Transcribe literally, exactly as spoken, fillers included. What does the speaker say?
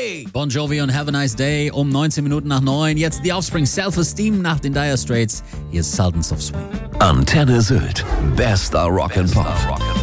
Day. Bon Jovi und Have a Nice Day um neunzehn Minuten nach neun. Jetzt die Offspring Self-Esteem nach den Dire Straits. Hier ist Sultans of Swing. Antenne Sylt. Bester Rock'n'Pop.